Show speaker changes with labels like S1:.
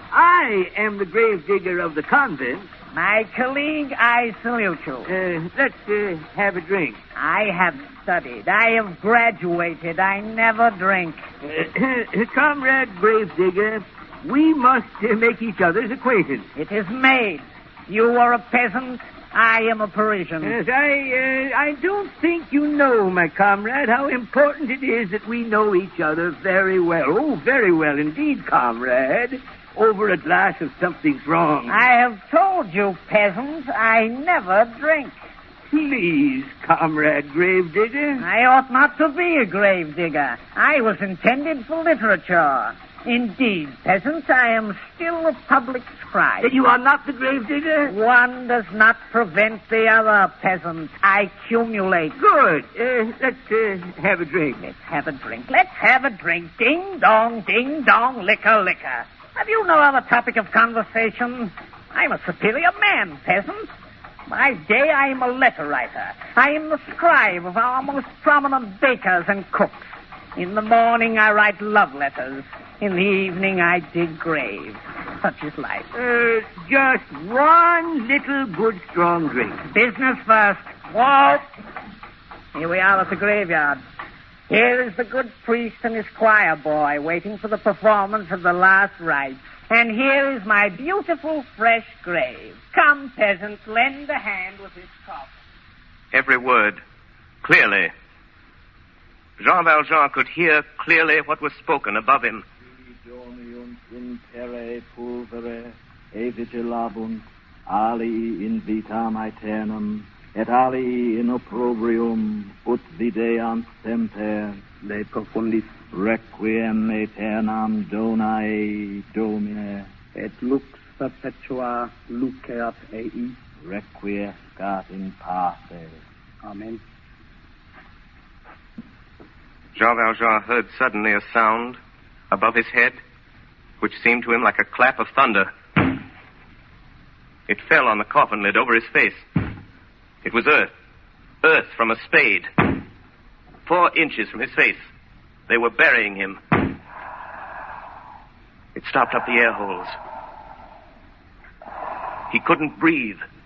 S1: I am the gravedigger of the convent.
S2: My colleague, I salute you.
S1: Let's have a drink.
S2: I have studied. I have graduated. I never drink.
S1: Comrade Gravedigger, we must make each other's acquaintance.
S2: It is made. You are a peasant. I am a Parisian.
S1: Yes, I don't think you know, my comrade, how important it is that we know each other very well. Oh, very well indeed, comrade. Over a glass of something's wrong.
S2: I have told you, peasant, I never drink.
S1: Please, comrade Gravedigger.
S2: I ought not to be a gravedigger. I was intended for literature. Indeed, peasant, I am still a public scribe.
S1: You are not the gravedigger?
S2: One does not prevent the other, peasant. I accumulate.
S1: Good. Let's have a drink.
S2: Let's have a drink. Let's have a drink. Ding, dong, liquor, liquor. Have you no other topic of conversation? I'm a superior man, peasant. By day, I am a letter writer. I am the scribe of our most prominent bakers and cooks. In the morning, I write love letters. In the evening, I dig graves. Such is life.
S1: Just one little good strong drink.
S2: Business first. Whoa! Here we are at the graveyard. Here is the good priest and his choir boy waiting for the performance of the last rite. And here is my beautiful, fresh grave. Come, peasant, lend a hand with this coffin.
S3: Every word, clearly. Jean Valjean could hear clearly what was spoken above him.
S4: In terre pulvere, e vigilabunt, alii in vitam aeternam, et alii in opprobrium, ut videant semper,
S5: de profundis,
S4: requiem aeternam donae Domine,
S5: et lux perpetua luceat ei,
S4: requiescat in pace.
S5: Amen.
S3: Jean Valjean heard suddenly a sound above his head, which seemed to him like a clap of thunder. It fell on the coffin lid over his face. It was earth. Earth from a spade. 4 inches from his face. They were burying him. It stopped up the air holes. He couldn't breathe.